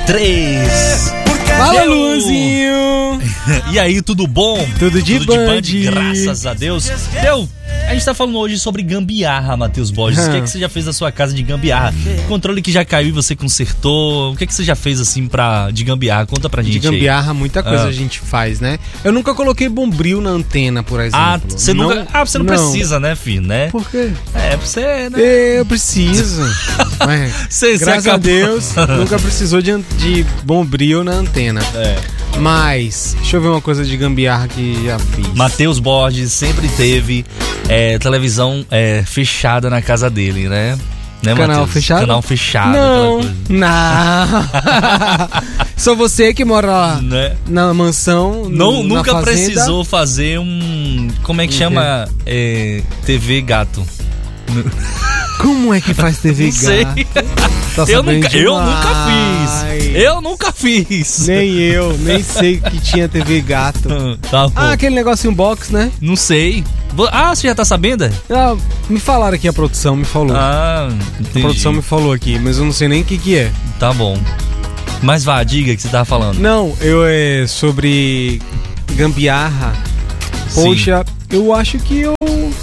3. Fala, Luanzinho! E aí, tudo bom? Tudo de Band, graças a Deus. A gente tá falando hoje sobre gambiarra, Matheus Borges. O que é que você já fez na sua casa de gambiarra? Controle que já caiu e você consertou. O que é que você já fez assim de gambiarra? Conta pra gente aí. De gambiarra, muita coisa a gente faz, né? Eu nunca coloquei bombril na antena, por exemplo. Você nunca... você não precisa, né, filho, né? Por quê? Pra você, né? Eu preciso. Mas, graças a Deus, nunca precisou de bombril na antena. Mas, deixa eu ver uma coisa de gambiarra que já fiz. Matheus Borges sempre teve televisão fechada na casa dele, né? Canal Matheus? fechado? Canal fechado. Não. Só você que mora lá, né? Na mansão, nunca na precisou fazer como é que chama? TV gato. Como é que faz TV gato? Sei. Tá eu nunca fiz. Nem eu, nem sei que tinha TV gato. Tá bom. Aquele negocinho box, né? Não sei. Você já tá sabendo? Me falaram aqui, a produção me falou. Entendi. A produção me falou aqui, mas eu não sei nem o que é. Tá bom. Mas diga que você tava falando. Não, sobre gambiarra. Poxa, eu acho que eu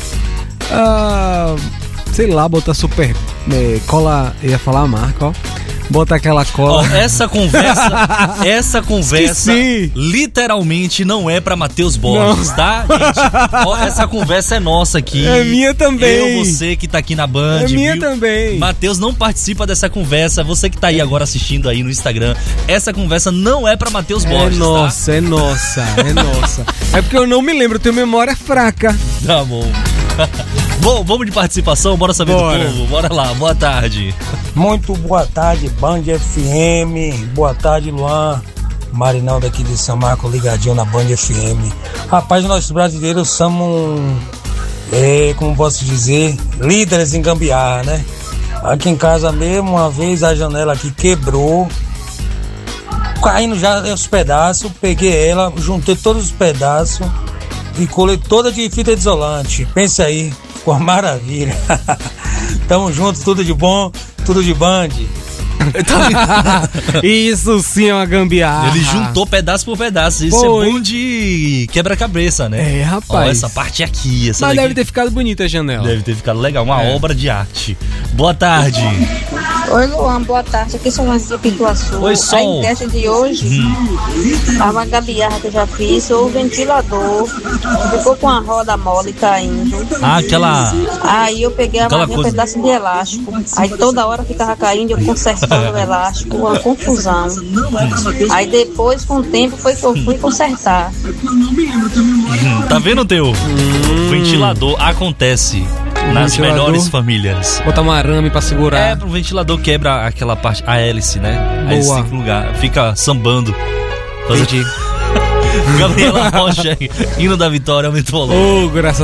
sei lá, botar super cola, ia falar a marca, ó. Bota aquela cola. Essa conversa literalmente não é pra Matheus Borges, tá, gente? Essa conversa é nossa aqui. É minha também. Você que tá aqui na Band. É minha também. Matheus não participa dessa conversa. Você que tá aí agora assistindo aí no Instagram. Essa conversa não é pra Matheus Borges, tá? É nossa. É porque eu não me lembro, eu tenho memória fraca. Tá bom. Bom, vamos de participação, bora saber do povo. Bora lá, boa tarde. Muito boa tarde, Band FM. Boa tarde, Luan. Marinaldo aqui de São Marco, ligadinho na Band FM. Rapaz, nós brasileiros somos, como posso dizer, líderes em gambiarra, né? Aqui em casa mesmo, uma vez a janela aqui quebrou, caindo já os pedaços, peguei ela, juntei todos os pedaços e colei toda de fita isolante. Pensa aí, ficou uma maravilha. Tamo junto, tudo de bom, tudo de Band. Isso sim é uma gambiarra. Ele juntou pedaço por pedaço. Isso é bom de quebra-cabeça, né? Rapaz. Essa parte aqui, essa Mas daqui. deve ter ficado bonita a janela. Deve ter ficado legal, uma obra de arte. Boa tarde. Oi, Luan, boa tarde. Aqui são as de Pituaçu. Oi, Sol. A enquete de hoje, uma gambiarra que eu já fiz, o ventilador ficou com a roda mole caindo. Aquela... Aí eu peguei um pedaço de elástico. Aí toda hora ficava caindo, eu consertando o elástico, uma confusão. Aí depois, com o tempo, foi que eu fui consertar. Tá vendo, Teu? Ventilador acontece nas melhores famílias. Botar um arame pra segurar. O ventilador quebra aquela parte, a hélice, né? Boa. Aí fica sambando. Entendi. Gabriela Rocha, hino da vitória, aumentou logo. Graças